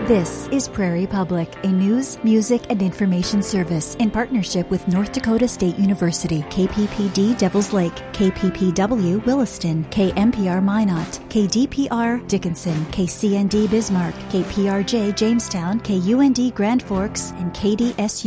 This is Prairie Public, a news, music, and information service in partnership with North Dakota State University, KPPD Devils Lake, KPPW Williston, KMPR Minot, KDPR Dickinson, KCND Bismarck, KPRJ Jamestown, KUND Grand Forks, and KDSU